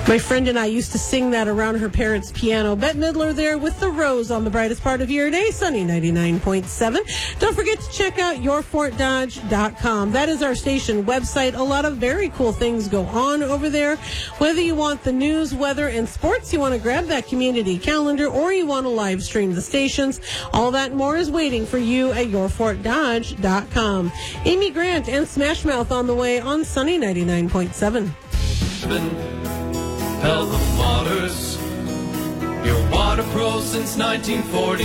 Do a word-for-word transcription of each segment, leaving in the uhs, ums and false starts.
My friend and I used to sing that around her parents' piano. Bette Midler there with The Rose on the brightest part of your day, Sunny ninety-nine point seven. Don't forget to check out your fort dodge dot com. That is our station website. A lot of very cool things go on over there. Whether you want the news, weather, and sports, you want to grab that community calendar, or you want to live stream the stations, all that and more is waiting for you at your fort dodge dot com. Amy Grant and Smash Mouth on the way on Sunny ninety-nine point seven. Pelham Waters, your water pro since nineteen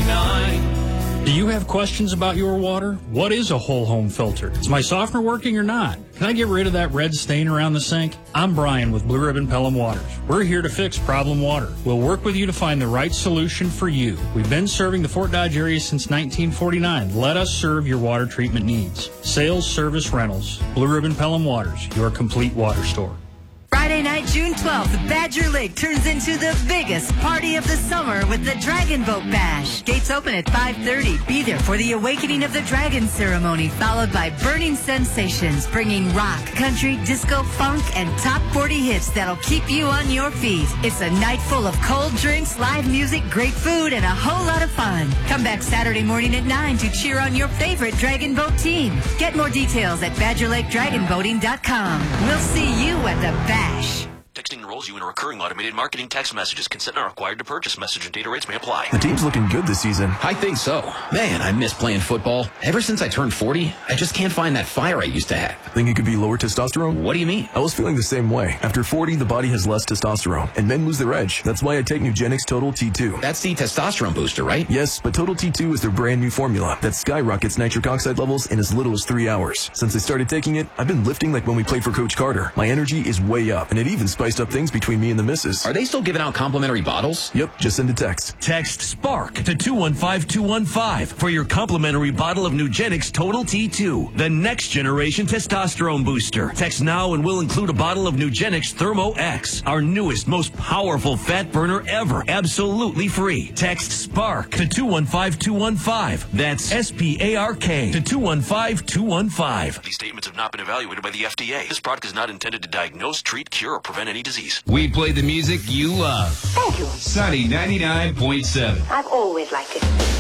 forty-nine. Do you have questions about your water? What is a whole home filter? Is my softener working or not? Can I get rid of that red stain around the sink? I'm Brian with Blue Ribbon Pelham Waters. We're here to fix problem water. We'll work with you to find the right solution for you. We've been serving the Fort Dodge area since nineteen forty-nine. Let us serve your water treatment needs. Sales, service, rentals. Blue Ribbon Pelham Waters, your complete water store. Friday night, June twelfth, Badger Lake turns into the biggest party of the summer with the Dragon Boat Bash. Gates open at five thirty. Be there for the Awakening of the Dragon ceremony, followed by Burning Sensations, bringing rock, country, disco, funk, and top forty hits that'll keep you on your feet. It's a night full of cold drinks, live music, great food, and a whole lot of fun. Come back Saturday morning at nine to cheer on your favorite Dragon Boat team. Get more details at badger lake dragon boating dot com. We'll see you at the Bash. Texting enrolls you in a recurring automated marketing text messages. Consent not required to purchase. Message and data rates may apply. The team's looking good this season. I think so. Man, I miss playing football. Ever since I turned forty, I just can't find that fire I used to have. Think it could be lower testosterone? What do you mean? I was feeling the same way. After forty, the body has less testosterone, and men lose their edge. That's why I take Nugenix Total T two. That's the testosterone booster, right? Yes, but Total T two is their brand new formula that skyrockets nitric oxide levels in as little as three hours. Since I started taking it, I've been lifting like when we played for Coach Carter. My energy is way up, and it even spiced up things between me and the missus. Are they still giving out complimentary bottles? Yep, just send a text. Text SPARK to two one five two one five for your complimentary bottle of Nugenix Total T two, the next generation testosterone booster. Text now and we'll include a bottle of Nugenix Thermo X, our newest, most powerful fat burner ever, absolutely free. Text SPARK to two one five two one five. That's S P A R K to two one five two one five. These statements have not been evaluated by the F D A. This product is not intended to diagnose, treat, cure, or prevent any disease. We play the music you love. Thank you. Sunny ninety-nine point seven. I've always liked it.